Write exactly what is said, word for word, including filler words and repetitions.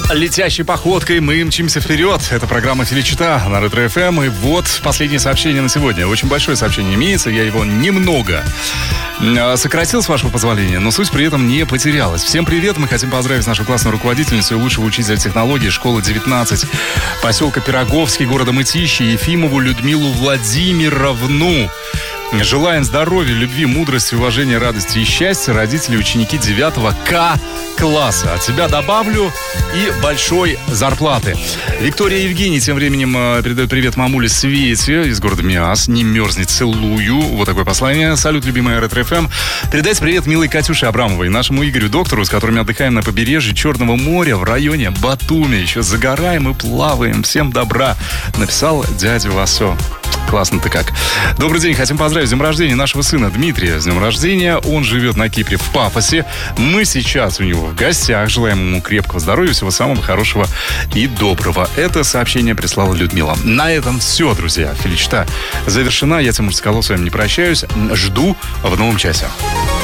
Летящей походкой мы мчимся вперед. Это программа «Филичита» на Ретро-эф эм. И вот последнее сообщение на сегодня. Очень большое сообщение имеется. Я его немного сократил, с вашего позволения, но суть при этом не потерялась. Всем привет. Мы хотим поздравить нашу классную руководительницу и лучшего учителя технологий школы девятнадцать поселка Пироговский, города Мытищи, Ефимову Людмилу Владимировну. Желаем здоровья, любви, мудрости, уважения, радости и счастья родители и ученики девятого К класса. От себя добавлю и большой зарплаты. Виктория Евгений тем временем передает привет мамуле Свете из города Миас. Не мерзни, целую. Вот такое послание. Салют, любимая Ретро-эф эм. Передайте привет милой Катюше Абрамовой, нашему Игорю доктору, с которыми отдыхаем на побережье Черного моря в районе Батуми. Еще загораем и плаваем. Всем добра. Написал дядя Васо. Классно-то как. Добрый день, хотим поздравить с днем рождения нашего сына Дмитрия. С днем рождения. Он живет на Кипре в Пафосе. Мы сейчас у него в гостях. Желаем ему крепкого здоровья, всего самого хорошего и доброго. Это сообщение прислала Людмила. На этом все, друзья. Филичита завершена. Я, Тимур Соколов, с вами не прощаюсь. Жду в новом часе.